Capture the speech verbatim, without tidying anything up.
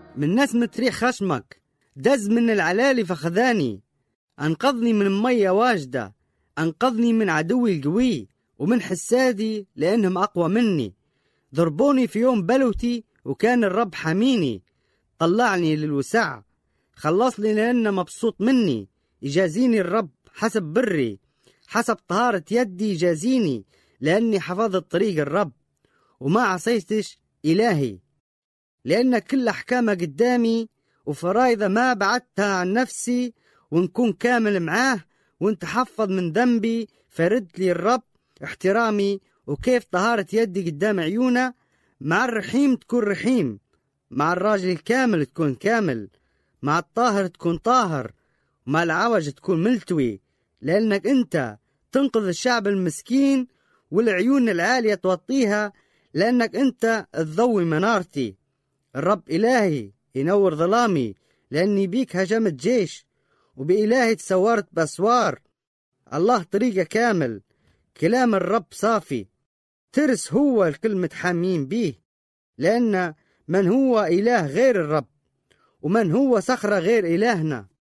من نسمة ريح خشمك، دز من العلالي فخذاني، أنقذني من مية واجدة، أنقذني من عدوي القوي ومن حسادي لأنهم أقوى مني. ضربوني في يوم بلوتي وكان الرب حميني، طلعني للوسع، خلصني لأنه مبسوط مني. يجازيني الرب حسب بري، حسب طهارة يدي يجازيني، لأني حفظت طريق الرب وما عصيتش إلهي. لأن كل أحكامه قدامي وفرايضه ما بعدتها عن نفسي، ونكون كامل معاه ونتحفظ من ذنبي. فرد لي الرب احترامي، وكيف طهارة يدي قدام عيونه. مع الرحيم تكون رحيم، مع الراجل الكامل تكون كامل، مع الطاهر تكون طاهر، ومع العوج تكون ملتوي. لأنك أنت تنقذ الشعب المسكين والعيون العالية توطيها، لأنك أنت تضوي منارتي. الرب إلهي ينور ظلامي، لأني بيك هجمت جيش وبإلهي تسورت بأسوار. الله طريقه كامل، كلام الرب صافي، ترس هو الكل متحامين بيه. لأن من هو إله غير الرب، ومن هو صخرة غير إلهنا.